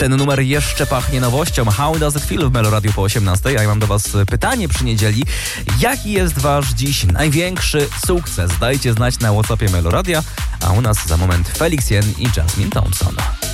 Ten numer jeszcze pachnie nowością. How Does It Feel w Meloradiu po 18. A ja mam do was pytanie przy niedzieli. Jaki jest wasz dziś największy sukces? Dajcie znać na WhatsAppie Meloradia, a u nas za moment Felix Jen i Jasmine Thompson.